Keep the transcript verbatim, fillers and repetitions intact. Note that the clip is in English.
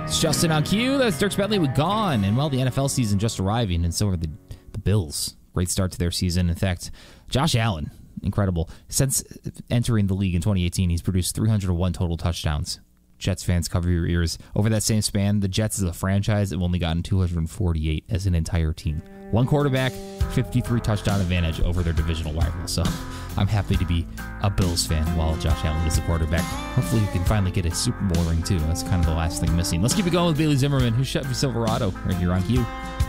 It's Justin on cue. That's Dirk Bentley with Gone. And, well, the N F L season just arriving, and so are the, the Bills. Great start to their season. In fact, Josh Allen, incredible. Since entering the league in twenty eighteen, he's produced three hundred one total touchdowns. Jets fans, cover your ears. Over that same span, the Jets as a franchise have only gotten two hundred forty-eight as an entire team. One quarterback, fifty-three touchdown advantage over their divisional rival. So I'm happy to be a Bills fan while Josh Allen is the quarterback. Hopefully he can finally get a Super Bowl ring, too. That's kind of the last thing missing. Let's keep it going with Bailey Zimmerman, who's Chevy Silverado right here on Q.